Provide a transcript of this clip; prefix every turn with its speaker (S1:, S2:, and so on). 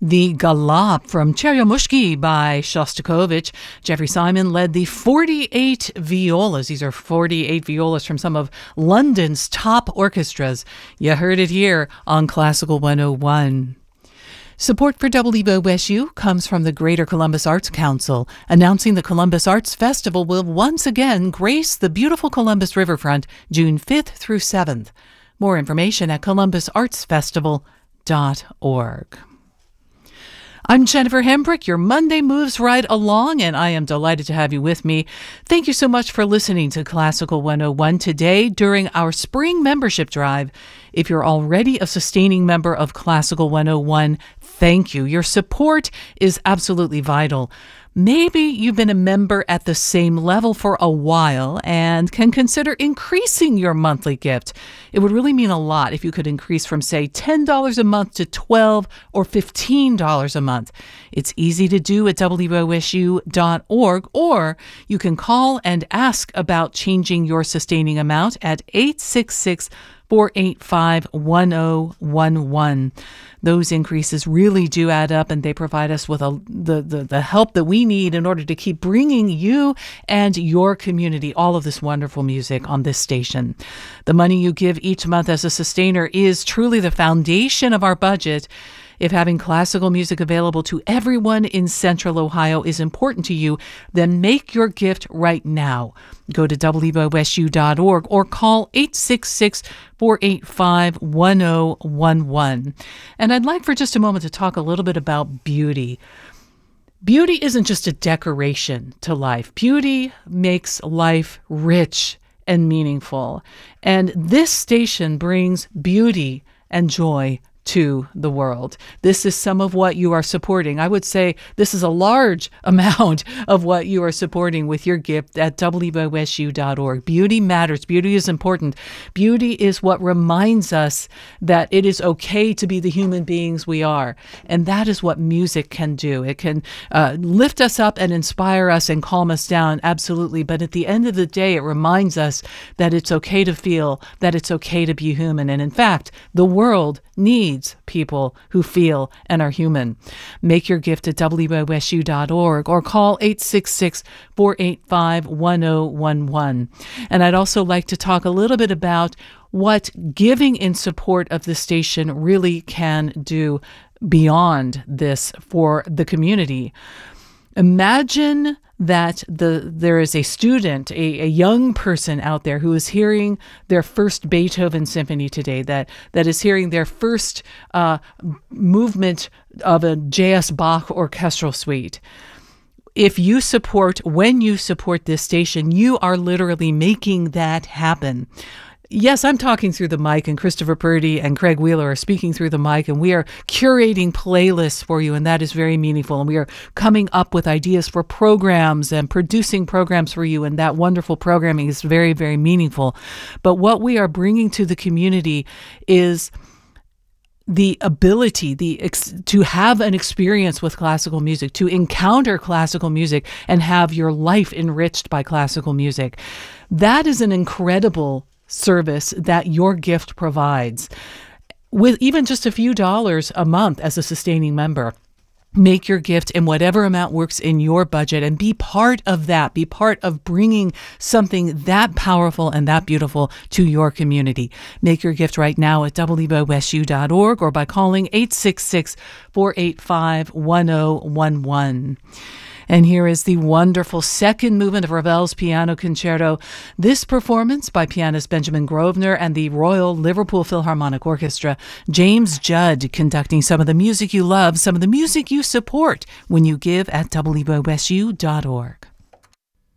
S1: The Galop from Cheryamushki by Shostakovich. Jeffrey Simon led the 48 violas. These are 48 violas from some of London's top orchestras. You heard it here on Classical 101. Support for WOSU comes from the Greater Columbus Arts Council, announcing the Columbus Arts Festival will once again grace the beautiful Columbus Riverfront June 5th through 7th. More information at columbusartsfestival.org. I'm Jennifer Hembrick. Your Monday moves right along, and I am delighted to have you with me. Thank you so much for listening to Classical 101 today during our spring membership drive. If you're already a sustaining member of Classical 101, thank you. Your support is absolutely vital. Maybe you've been a member at the same level for a while and can consider increasing your monthly gift. It would really mean a lot if you could increase from, say, $10 a month to $12 or $15 a month. It's easy to do at WOSU.org, or you can call and ask about changing your sustaining amount at 866-485-1011. Those increases really do add up, and they provide us with the help that we need in order to keep bringing you and your community all of this wonderful music on this station. The money you give each month as a sustainer is truly the foundation of our budget. If having classical music available to everyone in Central Ohio is important to you, then make your gift right now. Go to WOSU.org or call 866-485-1011. And I'd like for just a moment to talk a little bit about beauty. Beauty isn't just a decoration to life. Beauty makes life rich and meaningful. And this station brings beauty and joy to the world. This is some of what you are supporting. I would say this is a large amount of what you are supporting with your gift at WOSU.org. Beauty matters. Beauty is important. Beauty is what reminds us that it is okay to be the human beings we are. And that is what music can do. It can lift us up and inspire us and calm us down, absolutely. But at the end of the day, it reminds us that it's okay to feel, that it's okay to be human. And in fact, the world needs people who feel and are human. Make your gift at WOSU.org or call 866-485-1011. And I'd also like to talk a little bit about what giving in support of the station really can do beyond this for the community. Imagine that there is a student, a young person out there who is hearing their first Beethoven symphony today, that is hearing their first movement of a J.S. Bach orchestral suite. When you support this station, you are literally making that happen. Yes, I'm talking through the mic, and Christopher Purdy and Craig Wheeler are speaking through the mic, and we are curating playlists for you, and that is very meaningful. And we are coming up with ideas for programs and producing programs for you, and that wonderful programming is very, very meaningful. But what we are bringing to the community is the ability to have an experience with classical music, to encounter classical music and have your life enriched by classical music. That is an incredible service that your gift provides. With even just a few dollars a month as a sustaining member, make your gift in whatever amount works in your budget and be part of that. Be part of bringing something that powerful and that beautiful to your community. Make your gift right now at WOSU.org or by calling 866-485-1011. And here is the wonderful second movement of Ravel's Piano Concerto. This performance by pianist Benjamin Grosvenor and the Royal Liverpool Philharmonic Orchestra. James Judd conducting some of the music you love, some of the music you support when you give at WOSU.org.